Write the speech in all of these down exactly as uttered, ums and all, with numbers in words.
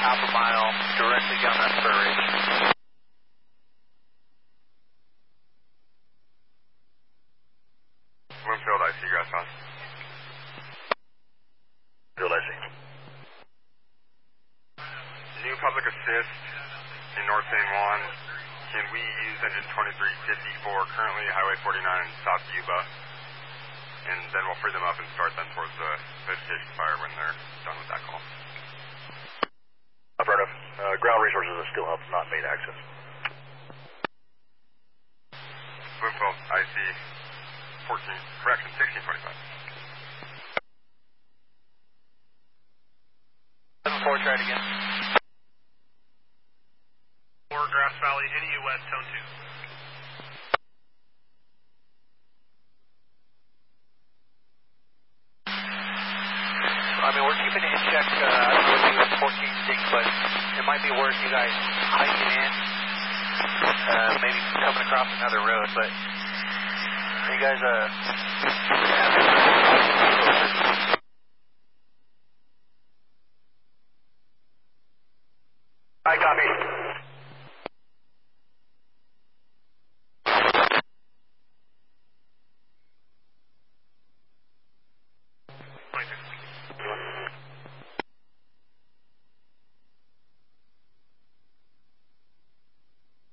half a mile directly down that spur ridge. Winfield, I see you guys, huh? Field, I see. New public assist in North San Juan. Can we use engine twenty-three fifty-four, currently Highway forty-nine in South Yuba? And then we'll free them up and start them towards the vegetation fire when they're done with that call. Affirmative. Uh, ground resources are still up, not main access. Winfield, I see fourteen, correction, sixteen twenty-five. seven four, try it again. four, Grass Valley, N E U West, tone two. I mean, we're keeping it in check. Uh, I don't know what you do with fourteen think, but it might be worth you guys hiking in, uh, maybe coming across another road. But you guys, uh, I copy.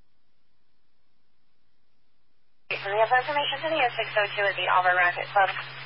We have information to the O six oh two at the Auburn Racket Club.